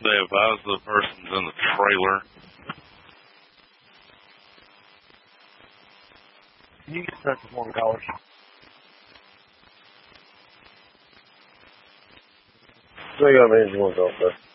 They advise the person's in the trailer. You get stuck with $1. So you got me $1, sir.